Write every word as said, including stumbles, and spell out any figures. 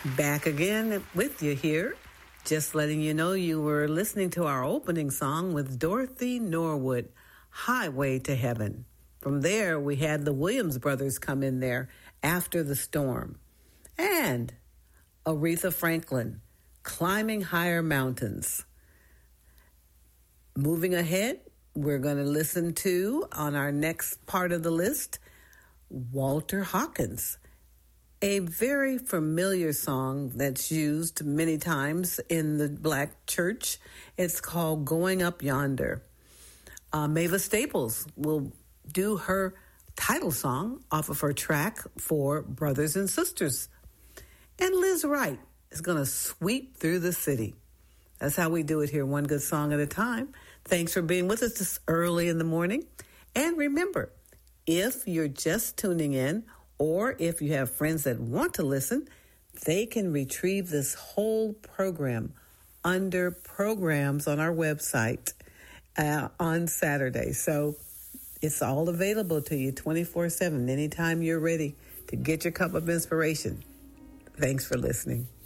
Back again with you here. Just letting you know you were listening to our opening song with Dorothy Norwood, Highway to Heaven. From there, we had the Williams Brothers come in there, After the Storm. And Aretha Franklin, Climbing Higher Mountains. Moving ahead, we're going to listen to, on our next part of the list, Walter Hawkins. A very familiar song that's used many times in the black church. It's called Going Up Yonder. Uh, Mavis Staples will do her title song off of her track for Brothers and Sisters. And Liz Wright is going to sweep through the city. That's how we do it here, one good song at a time. Thanks for being with us this early in the morning. And remember, if you're just tuning in, or if you have friends that want to listen, they can retrieve this whole program under programs on our website uh, on Saturday. So it's all available to you twenty-four seven, anytime you're ready to get your cup of inspiration. Thanks for listening.